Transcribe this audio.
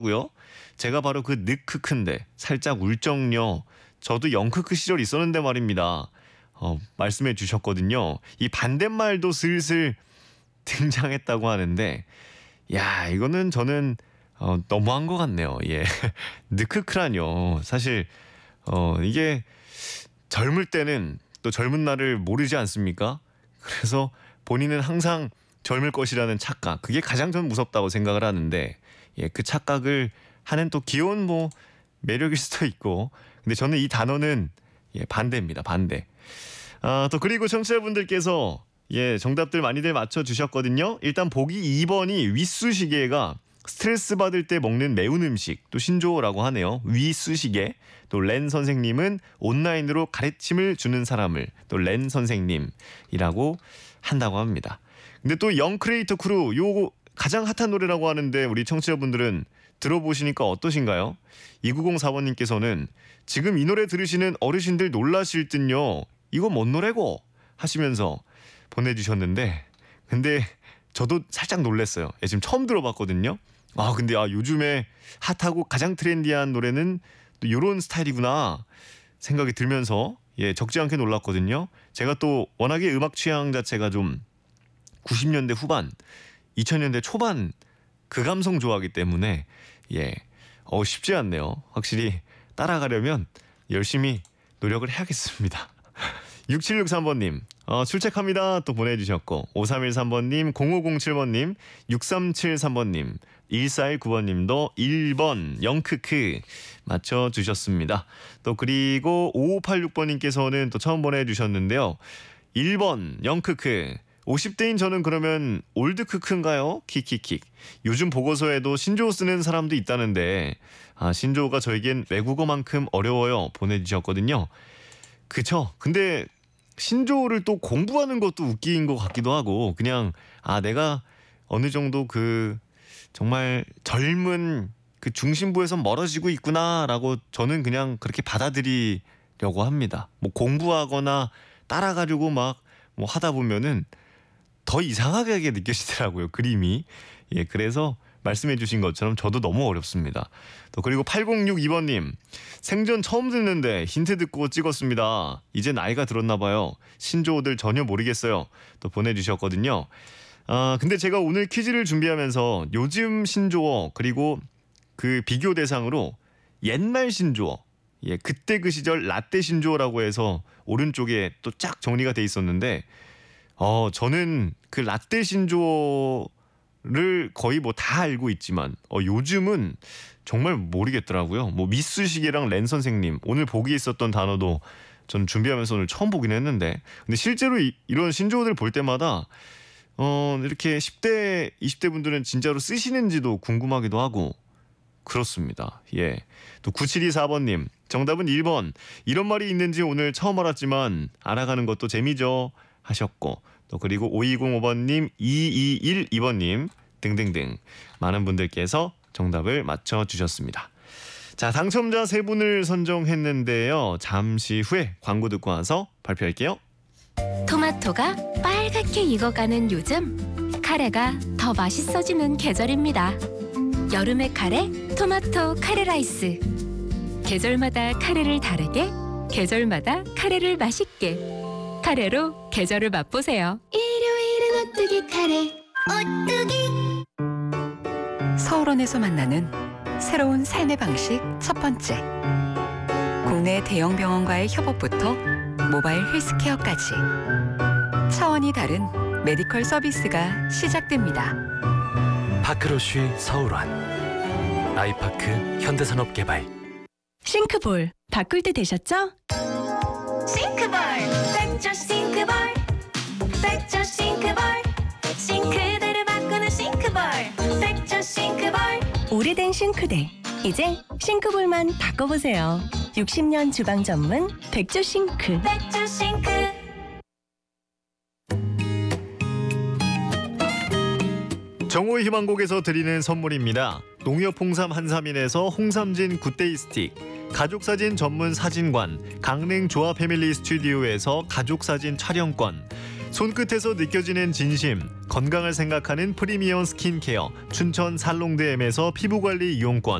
고요. 제가 바로 그 늑크크인데 살짝 울적요. 저도 영크크 시절 있었는데 말입니다. 말씀해 주셨거든요. 이 반대말도 슬슬 등장했다고 하는데 야 이거는 저는 너무한 것 같네요. 예, 늑크크라뇨. 사실 이게 젊을 때는 또 젊은 날을 모르지 않습니까? 그래서 본인은 항상 젊을 것이라는 착각, 그게 가장 전 무섭다고 생각을 하는데 예, 그 착각을 하는 또 귀여운 뭐 매력일 수도 있고 근데 저는 이 단어는 예, 반대입니다. 반대. 또 그리고 청취자분들께서 예, 정답들 많이들 맞춰주셨거든요. 일단 보기 2번이 윗수시개가 스트레스 받을 때 먹는 매운 음식 또 신조어라고 하네요. 윗수시개. 또 렌 선생님은 온라인으로 가르침을 주는 사람을 또 렌 선생님이라고 한다고 합니다. 근데 또 영크리에이터 크루 요거 가장 핫한 노래라고 하는데 우리 청취자분들은 들어보시니까 어떠신가요? 2904번님께서는 지금 이 노래 들으시는 어르신들 놀라실 듯요. 이거 뭔 노래고? 하시면서 보내주셨는데 근데 저도 살짝 놀랐어요. 예, 지금 처음 들어봤거든요. 근데 요즘에 핫하고 가장 트렌디한 노래는 또 이런 스타일이구나 생각이 들면서 예, 적지 않게 놀랐거든요. 제가 또 워낙에 음악 취향 자체가 좀 90년대 후반, 2000년대 초반 그 감성 좋아하기 때문에 예, 쉽지 않네요. 확실히 따라가려면 열심히 노력을 해야겠습니다. 6763번님 출첵합니다 또 보내주셨고 5313번님 0507번님 6373번님 1419번님도 1번 영크크 맞춰주셨습니다. 또 그리고 5586번님께서는 또 처음 보내주셨는데요. 1번 영크크 50대인 저는 그러면 올드크크인가요? 킥킥킥. 요즘 보고서에도 신조어 쓰는 사람도 있다는데 신조어가 저에겐 외국어만큼 어려워요 보내주셨거든요. 그쵸? 근데 신조어를 또 공부하는 것도 웃긴 것 같기도 하고 그냥 내가 어느 정도 그 정말 젊은 그 중심부에서 멀어지고 있구나라고 저는 그냥 그렇게 받아들이려고 합니다. 뭐 공부하거나 따라가려고 막 뭐 하다 보면은 더 이상하게 느껴지더라고요. 그림이. 예, 그래서 말씀해 주신 것처럼 저도 너무 어렵습니다. 또 그리고 8062번님 생전 처음 듣는데 힌트 듣고 찍었습니다. 이제 나이가 들었나 봐요. 신조어들 전혀 모르겠어요. 또 보내주셨거든요. 근데 제가 오늘 퀴즈를 준비하면서 요즘 신조어 그리고 그 비교 대상으로 옛날 신조어 예, 그때 그 시절 라떼 신조어라고 해서 오른쪽에 또 쫙 정리가 돼 있었는데 저는 그 라떼 신조어 를 거의 뭐 다 알고 있지만 요즘은 정말 모르겠더라고요. 뭐 미스시계랑 렌 선생님 오늘 보기에 있었던 단어도 전 준비하면서 오늘 처음 보긴 했는데 근데 실제로 이런 신조어들 볼 때마다 이렇게 10대 20대 분들은 진짜로 쓰시는지도 궁금하기도 하고 그렇습니다. 예. 또 9724번님 정답은 1번 이런 말이 있는지 오늘 처음 알았지만 알아가는 것도 재미죠 하셨고 또 그리고 5205번님 2212번님 등등등 많은 분들께서 정답을 맞춰주셨습니다. 자 당첨자 3분을 선정했는데요. 잠시 후에 광고 듣고 와서 발표할게요. 토마토가 빨갛게 익어가는 요즘 카레가 더 맛있어지는 계절입니다. 여름의 카레 토마토 카레 라이스 계절마다 카레를 다르게 계절마다 카레를 맛있게 카레로 계절을 맛보세요. 일요일은 오뚜기 카레 오뚜기 서울원에서 만나는 새로운 삶의 방식 첫 번째 국내 대형 병원과의 협업부터 모바일 헬스케어까지 차원이 다른 메디컬 서비스가 시작됩니다. 파크로쉬 서울원 아이파크 현대산업개발 싱크볼 바꿀 때 되셨죠? 싱크볼 백조 싱크볼 백조 싱크볼 싱크대를 바꾸는 싱크볼 백조 싱크볼 오래된 싱크대 이제 싱크볼만 바꿔보세요. 60년 주방 전문 백조 싱크 백조 싱크 정오의 희망곡에서 드리는 선물입니다. 농협 홍삼 한삼인에서 홍삼진 굿데이 스틱 가족사진 전문 사진관 강릉 조아 패밀리 스튜디오에서 가족사진 촬영권 손끝에서 느껴지는 진심, 건강을 생각하는 프리미엄 스킨케어 춘천 살롱드엠에서 피부관리 이용권,